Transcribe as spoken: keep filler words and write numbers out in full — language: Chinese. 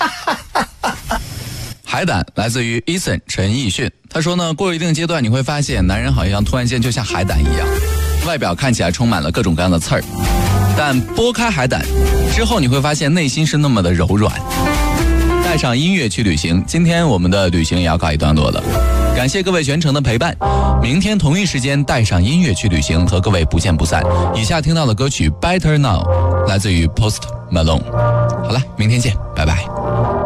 海胆来自于 Eason 陈奕迅，他说呢，过一定阶段你会发现，男人好像突然间就像海胆一样，外表看起来充满了各种各样的刺儿，但剥开海胆之后，你会发现内心是那么的柔软。带上音乐去旅行，今天我们的旅行也要告一段落了。感谢各位全程的陪伴，明天同一时间带上音乐去旅行，和各位不见不散。以下听到的歌曲 Better Now 来自于 Post Malone。好了，明天见，拜拜。